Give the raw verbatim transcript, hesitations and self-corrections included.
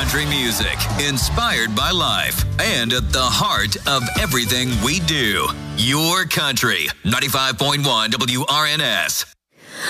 country music, inspired by life, and at the heart of everything we do. Your country. ninety-five point one W R N S.